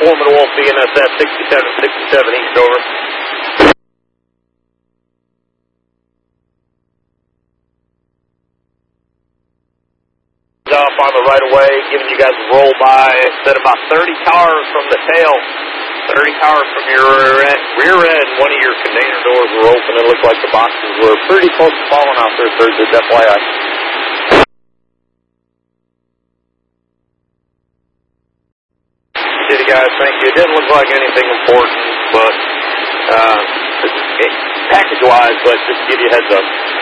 Foreman Wolf, BNSF 6767 East, over. Off on the right of way, giving you guys a roll by. Said about 30 cars from the tail, 30 cars from your rear end. One of your container doors were open. It looked like the boxes were pretty close to falling out there, sir. Just FYI. You did it, guys. Thank you. It didn't look like anything important, but package-wise, but just to give you a heads up.